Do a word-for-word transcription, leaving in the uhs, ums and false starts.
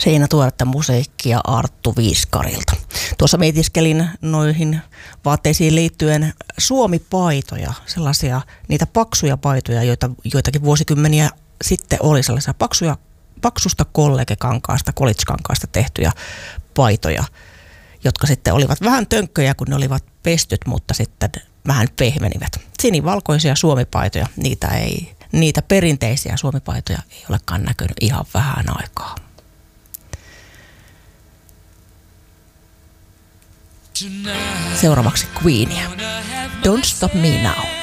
Seinätuoretta musiikkia Arttu Viiskarilta. Tuossa mietiskelin noihin vaatteisiin liittyen Suomi-paitoja, sellaisia niitä paksuja paitoja, joita joitakin vuosikymmeniä sitten oli sellaisia paksuja, paksusta kollegekankaasta, college-kankaasta tehtyjä paitoja, jotka sitten olivat vähän tönkköjä, kun ne olivat pestyt, mutta sitten vähän pehmenivät. Sinivalkoisia Suomi-paitoja, niitä, ei, niitä perinteisiä Suomi-paitoja ei olekaan näkynyt ihan vähän aikaa. Seuraavaksi Queenia. Don't Stop Me Now.